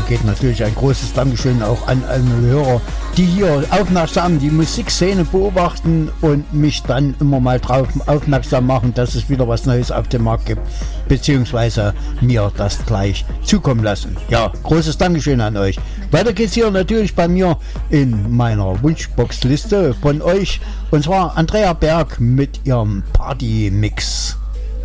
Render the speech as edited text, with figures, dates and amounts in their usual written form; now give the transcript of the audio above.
geht natürlich ein großes Dankeschön auch an alle Hörer, die hier aufmerksam die Musikszene beobachten und mich dann immer mal drauf aufmerksam machen, dass es wieder was Neues auf dem Markt gibt, beziehungsweise mir das gleich zukommen lassen. Ja, großes Dankeschön an euch. Weiter geht's hier natürlich bei mir in meiner Wunschbox-Liste von euch, und zwar Andrea Berg mit ihrem Party-Mix.